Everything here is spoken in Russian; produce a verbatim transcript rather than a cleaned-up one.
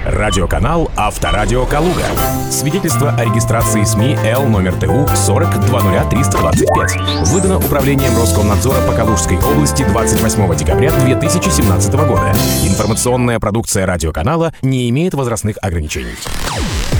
Радиоканал «Авторадио Калуга». Свидетельство о регистрации СМИ Л номер Т У сорок два нуля триста двадцать пять. Выдано Управлением Роскомнадзора по Калужской области двадцать восьмого декабря две тысячи семнадцатого года. Информационная продукция радиоканала не имеет возрастных ограничений.